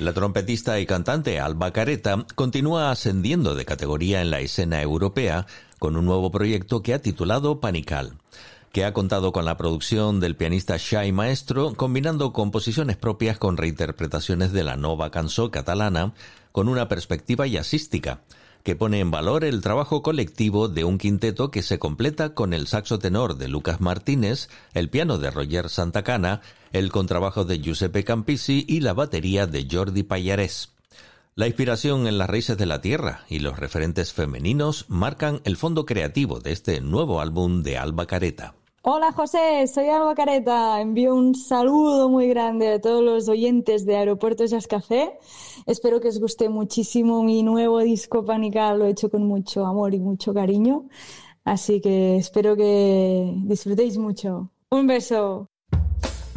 La trompetista y cantante Alba Careta continúa ascendiendo de categoría en la escena europea con un nuevo proyecto que ha titulado Panical, que ha contado con la producción del pianista Xai Maestro, combinando composiciones propias con reinterpretaciones de la nova cançó catalana con una perspectiva jazzística, que pone en valor el trabajo colectivo de un quinteto que se completa con el saxo tenor de Lucas Martínez, el piano de Roger Santacana, el contrabajo de Giuseppe Campisi y la batería de Jordi Pallarés. La inspiración en las raíces de la tierra y los referentes femeninos marcan el fondo creativo de este nuevo álbum de Alba Careta. Hola José, soy Alba Careta. Envío un saludo muy grande a todos los oyentes de Aeropuerto Jazz Café. Espero que os guste muchísimo mi nuevo disco Panical. Lo he hecho con mucho amor y mucho cariño. Así que espero que disfrutéis mucho. Un beso.